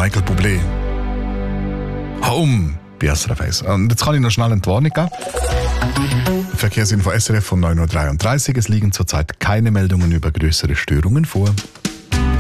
Michael Bublé. Home bei SRF 1. Und jetzt kann ich noch schnell eine Warnung geben. Verkehrsinfo SRF von 9.33 Uhr. Es liegen zurzeit keine Meldungen über größere Störungen vor.